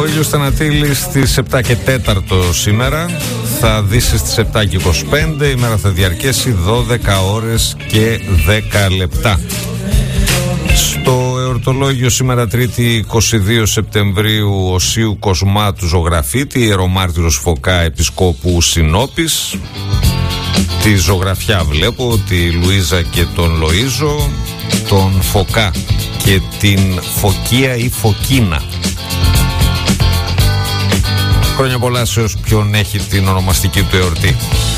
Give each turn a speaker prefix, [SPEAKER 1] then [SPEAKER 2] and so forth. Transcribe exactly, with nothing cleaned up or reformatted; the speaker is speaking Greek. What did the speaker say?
[SPEAKER 1] Ήλιος Στανατήλης στις επτά και τέσσερα σήμερα. Θα δύσει στις επτά και είκοσι πέντε. Η μέρα θα διαρκέσει δώδεκα ώρες και δέκα λεπτά. Στο εορτολόγιο σήμερα Τρίτη είκοσι δύο Σεπτεμβρίου Οσίου Κοσμάτου Ζωγραφίτη, ιερομάρτυρος Φωκά Επισκόπου Συνόπης. Τη ζωγραφιά βλέπω, τη Λουίζα και τον Λοΐζο, τον Φωκά και την Φωκία ή Φωκίνα. Χρόνια πολλά σε όποιον έχει την ονομαστική του εορτή.